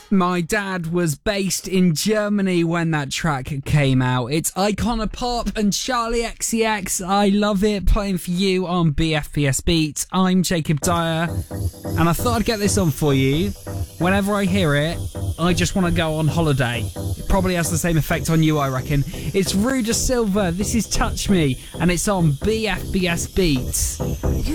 My dad was based in Germany when that track came out. It's Icona Pop and Charlie XCX. I love it. Playing for you on BFBS Beats. I'm Jacob Dyer, and I thought I'd get this on for you. Whenever I hear it, I just want to go on holiday. It probably has the same effect on you, I reckon. It's Ruda Silva. This is Touch Me, and it's on BFBS Beats.